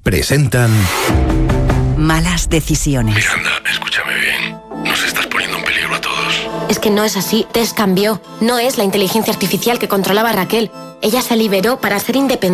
presentan Malas decisiones. Miranda, escúchame bien. Nos estás poniendo en peligro a todos. Es que no es así. Tess cambió. No es la inteligencia artificial que controlaba a Raquel. Ella se liberó para ser independiente.